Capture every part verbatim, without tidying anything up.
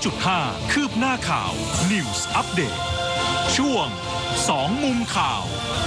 จุดห้า คืบหน้าข่าว News Update ช่วงสองมุมข่าว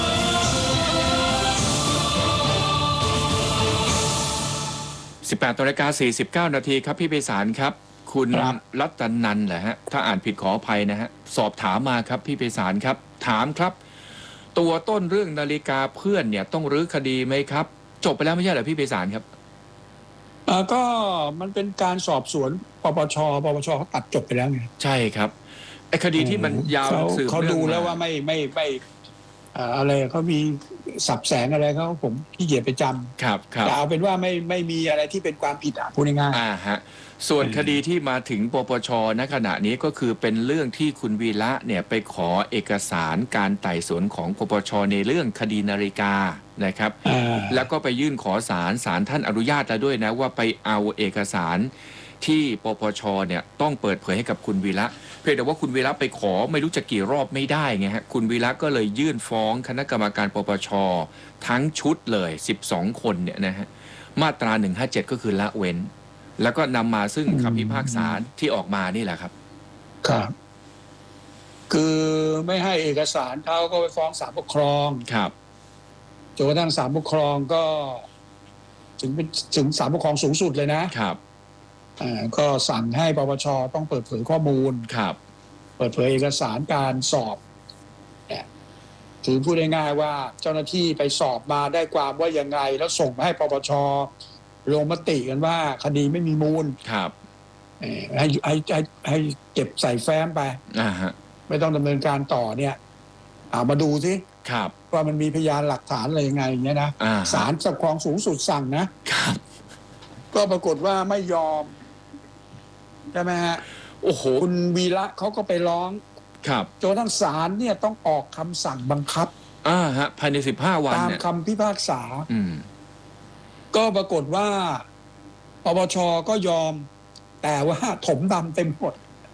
สิบแปดนาฬิกาสี่สิบเก้านาทีครับพี่ไพศาลครับคุณรัตนันท์เหรอฮะถ้าอ่านผิดขออภัยนะฮะสอบถามมาครับพี่ไพศาลครับถามครับตัวต้นเรื่องนาฬิกาเพื่อนเนี่ยต้องรื้อคดีไหมครับจบไปแล้วไม่ใช่เหรอพี่ไพศาลครับเออก็มันเป็นการสอบสวนปปชปปชเขาตัดจบไปแล้วไงใช่ครับไอ้คดีที่มันยาวสืบเขาดูแล้วว่าไม่ไม่ไม่อะไรเขามีสับแสงอะไรเขาผมขี้เกียจไปจำครับครับแต่เอาเป็นว่าไม่ไม่มีอะไรที่เป็นความผิดอ่ะพูดง่ายๆอ่าฮะส่วนคดีที่มาถึงปปชณขณะนี้ก็คือเป็นเรื่องที่คุณวีระเนี่ยไปขอเอกสารการไต่สวนของปปชในเรื่องคดีนาฬิกานะครับแล้วก็ไปยื่นขอศาลศาลท่านอนุญาตแล้วด้วยนะว่าไปเอาเอกสารที่ปปชเนี่ยต้องเปิดเผยให้กับคุณวีระเพียงแต่ว่าคุณวีระไปขอไม่รู้จะกี่รอบไม่ได้ไงฮะคุณวีระก็เลยยื่นฟ้องคณะกรรมการปปชทั้งชุดเลยสิบสองคนเนี่ยนะฮะมาตราหนึ่งห้าเจ็ดก็คือละเว้นแล้วก็นำมาซึ่งคำพิพากษาที่ออกมานี่แหละครับครับคือไม่ให้เอกสารเขาก็ไปฟ้องศาลปกครองครับจนกระทั่งศาลปกครองก็ถึงเป็นถึงศาลปกครองสูงสุดเลยนะครับอ่าก็สั่งให้ปปชต้องเปิดเผยข้อมูลครับเปิดเผยเอกสารการสอบเนี่ยถือพูดง่ายๆว่าเจ้าหน้าที่ไปสอบมาได้ความว่ายังไงแล้วส่งมาให้ปปชลงมติกันว่าคดีไม่มีมูลครับให้ให้ให้ให้เก็บใส่แฟ้มไปอ่าฮะไม่ต้องดำเนินการต่อเนี่ยเอามาดูสิครับว่ามันมีพยานหลักฐานอะไรยังไงอย่างเงี้ยนะศาลปกครองสูงสุดสั่งนะครับก็ปรากฏว่าไม่ยอมใช่ไหมฮะโอ้โหคุณวีระเขาก็ไปร้องครับจนทั้งศาลเนี่ยต้องออกคำสั่งบังคับอ่าฮะภายในสิบห้าวันตามคำพิพากษาอืมก็ปรากฏว่าปปชก็ยอมแต่ว่าถมดำเต็มหมด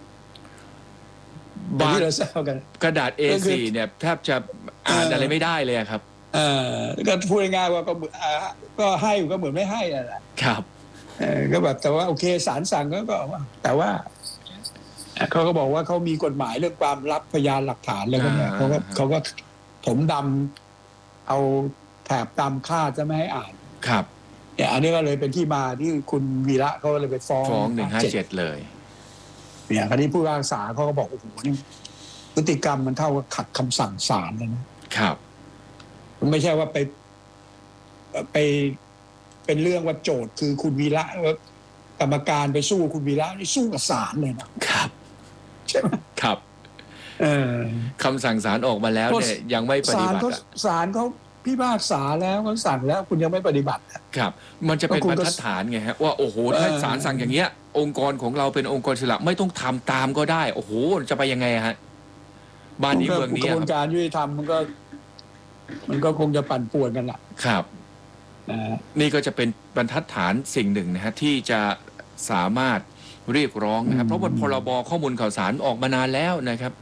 บางเราเศร้ากันกระดาษ เอ โฟร์ เนี่ยแทบจะอ่านอะไรไม่ได้เลยครับเออก็พูดง่ายๆว่าก็ก็ให้ก็เหมือนไม่ให้นั่นแหละครับเออก็แบบแต่ว่าโอเคศาลสั่งก็ก็แต่ว่าเขาก็บอกว่าเขามีกฎหมายเรื่องความลับพยานหลักฐานอะไรพวกนี้เขาก็เขาก็ถมดำเอาแถบดำค่าจะไม่ให้อ่านครับเนี่ยอันนี้ก็เลยเป็นที่มาที่คุณวีระเขาเลยไปฟ้องฟ้องหนึ่งห้าเจ็ดเลยเนี่ยคราวนี้ผู้พิพากษาเขาก็บอกโอ้โหนี่พฤติกรรมมันเท่ากับขัดคำสั่งศาลเลยนะครับมันไม่ใช่ว่าไปไปเป็นเรื่องว่าโจทย์คือคุณวีระว่ากรรมการไปสู้คุณวีระนี่สู้กับศาลเลยนะครับใช่ไหมครับเออคำสั่งศาลออกมาแล้วเนี่ยยังไม่ปฏิบัติศาลเขาพิพากษาแล้วเขาสั่งแล้วคุณยังไม่ปฏิบัติครับมันจะเป็นบรรทัดฐานไงฮะว่าโอ้โหถ้าศาลสั่งอย่างเงี้ยองค์กรของเราเป็นองค์กรอิสระไม่ต้องทำตามก็ได้โอ้โหจะไปยังไงฮะบ้านนี้เมืองนี้กระบวนการยุติธรรมมันก็มันก็คงจะปั่นป่วนกันแหละครับนี่ก็จะเป็นบรรทัดฐานสิ่งหนึ่งนะฮะที่จะสามารถเรียกร้องนะครับเพราะว่าพรบข้อมูลข่าวสารออกมานานแล้วนะครับ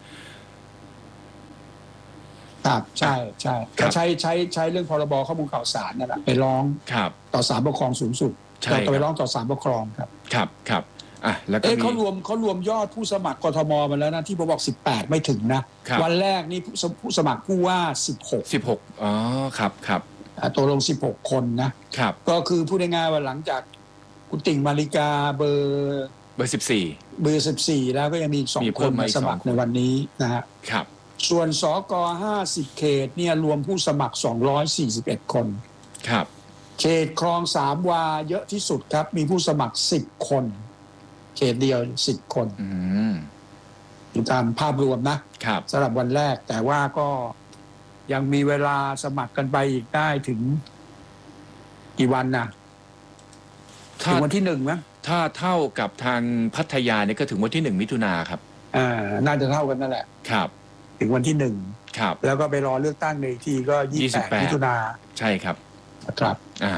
ครับใช่ใช่ใช้ใช้ใช้เรื่องพรบข้อมูลข่าวสารนั่นแหละไปร้องต่อศาลปกครองสูงสุดไปร้องต่อศาลปกครองครับครับครับอ่ะแล้วก็เขารวมเขารวมยอดผู้สมัครกทมมาแล้วนะที่ผมบอกสิบแปดไม่ถึงนะวันแรกนี่ผู้สมัครผู้ว่าสิบหกสิบหกอ๋อครับครับตัวลงสิบหกคนนะครับก็คือพูดง่ายๆว่าหลังจากคุณติ่งมาริกาเบอร์เบอร์สิบสี่เบอร์สิบสี่แล้วก็ยังมีอีกสองคนมาสมัครในวันนี้นะฮะครับส่วนสกห้าสิบเขตเนี่ยรวมผู้สมัครสองร้อยสี่สิบเอ็ดคนครับเขตคลองสามวาเยอะที่สุดครับมีผู้สมัครสิบคนเขตเดียวสิบคนอืมอยู่ตามภาพรวมนะครับสำหรับวันแรกแต่ว่าก็ยังมีเวลาสมัครกันไปอีกได้ถึงกี่วันนะถึงวันที่หนึ่งมั้ยถ้าเท่ากับทางพัทยาเนี่ยก็ถึงวันที่หนึ่งมิถุนาครับอ่าน่าจะเท่ากันนั่นแหละครับถึงวันที่หนึ่งครับแล้วก็ไปรอเลือกตั้งในทีก็ยี่สิบแปดมิถุนาใช่ครับครับอ่า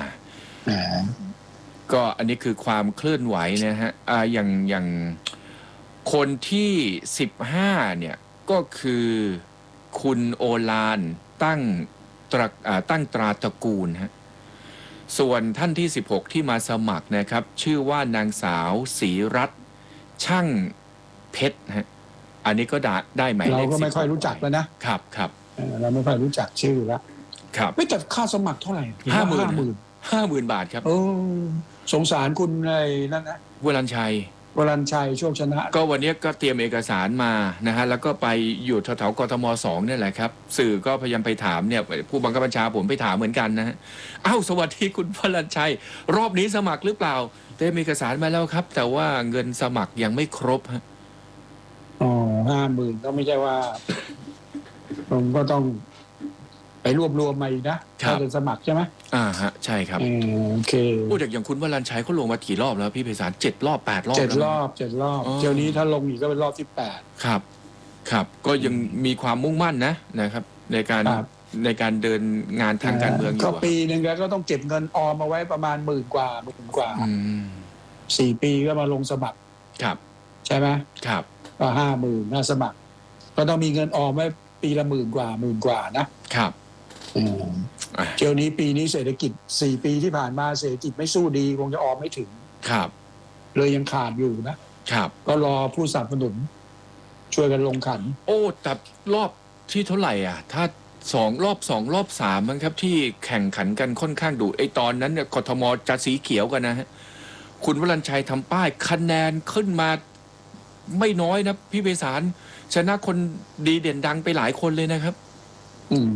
ก็อันนี้คือความเคลื่อนไหวนะฮะอ่าอย่างอย่างคนที่สิบห้าเนี่ยก็คือคุณโอฬารตั้งตราตั้งตราตระกูลฮะส่วนท่านที่สิบหกที่มาสมัครนะครับชื่อว่านางสาวศรีรัตน์ช่างเพชรฮะอันนี้ก็ได้ได้หมายเลขเราก็ไม่ค่อยรู้จักแล้วนะครับครับเออเราไม่ค่อยรู้จักชื่อแล้วครับไม่แต่ค่าสมัครเท่าไหร่ห้าหมื่นห้าหมื่นห้าหมื่นบาทครับโอ้สงสารคุณไอ้นั่นนะวรัญชัยวรัญชัยโชคชนะก็วันนี้ก็เตรียมเอกสารมานะฮะแล้วก็ไปอยู่แถวๆกทมสองเนี่ยแหละครับสื่อก็พยายามไปถามเนี่ยผู้บังคับบัญชาผมไปถามเหมือนกันนะฮะอ้าวสวัสดีคุณวรัญชัยรอบนี้สมัครหรือเปล่าเตรียมเอกสารมาแล้วครับ แต่ว่าเงินสมัครยังไม่ครบฮะอ๋อห้าหมื่นก็ไม่ใช่ว่า ผมก็ต้องไปรวบรวมมาอีกนะถ้าจะสมัครใช่ไหมอ่าฮะใช่ครับเออโอเคพูดจากอย่างคุณวรัญชัยเขาลงมากี่รอบแล้วพี่ไพศาลเจ็ดรอบแปดรอบเจ็ดแล้วรอบเจ็ดรอบอ๋อเที่ยวนี้ถ้าลงอีกก็เป็นรอบที่แปดครับ ครับก็ยังมีความมุ่งมั่นนะนะครับ ในการครับในการเดินงานทางการเมืองอยู่ก็อะปีหนึ่งก็ต้องเก็บเงินออมมาไว้ประมาณหมื่นกว่าหมื่นกว่าอืมสี่ปีก็มาลงสมัครครับใช่ไหมครับก็ห้าหมื่นน่าสมัคร ก็ต้องมีเงินออมไว้ปีละหมื่นกว่าหมื่นกว่านะครับ อืมอ่ะเที่ยวนี้ปีนี้เศรษฐกิจสี่ปีที่ผ่านมาเศรษฐกิจไม่สู้ดีคงจะออมไม่ถึงครับเลยยังขาดอยู่นะครับก็รอผู้สนับสนุน ช่วยกันลงขันโอ้แต่รอบที่เท่าไหร่อ่ะ ถ้าสองรอบสองรอบสามมั้งครับที่แข่งขันกันค่อนข้างดุไอ้ตอนนั้นเนี่ยกทมจะสีเขียวกันนะฮะคุณวรัญชัยทำป้ายคะแนนขึ้นมาไม่น้อยนะพี่ไพศาลชนะคนดีเด่นดังไปหลายคนเลยนะครับอืม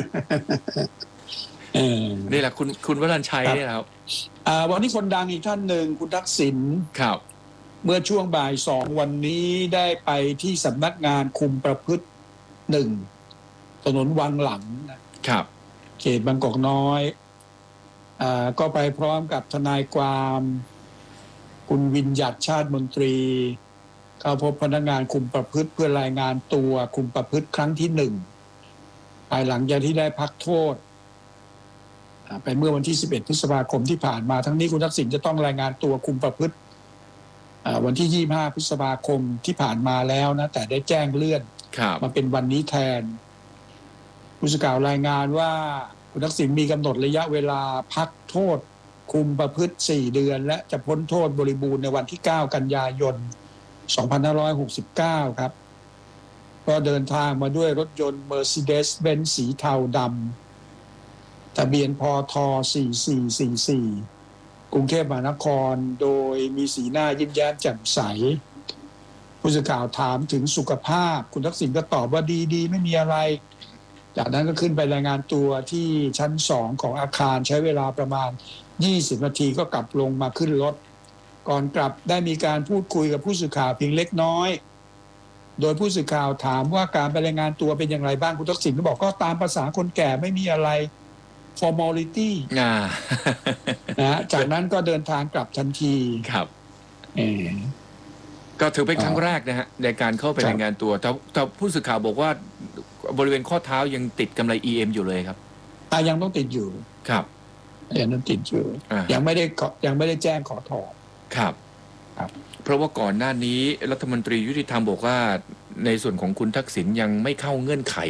เออนี่แหละคุณคุณวรัญชัยครับเนี่ยครับอ่าวันนี้คนดังอีกท่านหนึ่งคุณทักษิณครับเมื่อช่วงบ่ายสองวันนี้ได้ไปที่สำนักงานคุมประพฤติหนึ่งถนนวังหลังนะครับ เขตบางกอกน้อยอ่าก็ไปพร้อมกับทนายความ คุณวิญญัติชาติมนตรีเข้าพบพนักงานคุมประพฤติเพื่อรายงานตัวคุมประพฤติครั้งที่หนึ่งภายหลังจากที่ได้พักโทษอ่าไปเมื่อวันที่สิบเอ็ดพฤษภาคมที่ผ่านมาทั้งนี้คุณทักษิณจะต้องรายงานตัวคุมประพฤติอ่าวันที่ยี่สิบห้าพฤษภาคมที่ผ่านมาแล้วนะแต่ได้แจ้งเลื่อนครับมาเป็นวันนี้แทน ผู้สื่อข่าวรายงานว่าคุณทักษิณมีกำหนดระยะเวลาพักโทษคุมประพฤติสี่เดือน และจะพ้นโทษบริบูรณ์ในวันที่เก้ากันยายนสองพันห้าร้อยหกสิบเก้าครับก็เดินทางมาด้วยรถยนต์ Mercedes-Benz สีเทาดำทะเบียนพทสี่สี่สี่สี่กรุงเทพมหานครโดยมีสีหน้ายิ้มแย้มแจ่มใส ผู้สื่อข่าวถามถึงสุขภาพคุณทักษิณก็ตอบว่าดีดีไม่มีอะไร จากนั้นก็ขึ้นไปรายงานตัวที่ชั้นสองของอาคารใช้เวลาประมาณยี่สิบนาทีก็กลับลงมาขึ้นรถ ก่อนกลับได้มีการพูดคุยกับผู้สื่อข่าวเพียงเล็กน้อย โดยผู้สื่อข่าวถามว่าการไปรายงานตัวเป็นอย่างไรบ้างคุณทักษิณก็บอกก็ตามภาษาคนแก่ไม่มีอะไร formality อ่านะฮะจากนั้นก็เดินทางกลับทันทีครับเออก็ถือเป็นครั้งแรกนะฮะในการเข้าไปครับรายงานตัวแต่แต่ผู้สื่อข่าวบอกว่าบริเวณข้อเท้ายังติดกำไร อี เอ็ม อยู่เลยครับอ่ะยังต้องติดอยู่ครับยังต้องติดอยู่อ่ายังไม่ได้ขอยังไม่ได้แจ้งขอถอนครับครับเพราะว่าก่อนหน้านี้รัฐมนตรียุติธรรมบอกว่าในส่วนของคุณทักษิณยังไม่เข้าเงื่อนไข